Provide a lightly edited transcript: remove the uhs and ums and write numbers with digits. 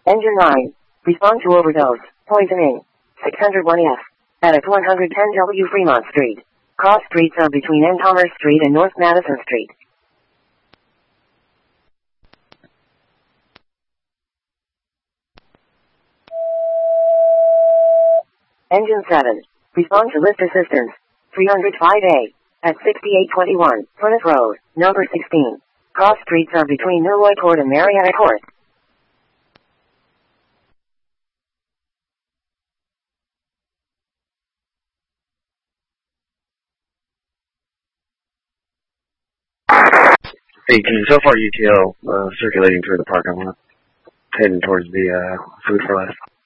Engine 9. Respond to overdose. Poisoning. 601F. At 110W Fremont Street. Cross streets are between N. Commerce Street and North Madison Street. Engine 7. Respond to lift assistance. 305A. At 6821 Plymouth Road, number 16. Cross streets are between Milroy Court and Marietta Court. So far UTO circulating through the parking lot, heading towards the Food for Less.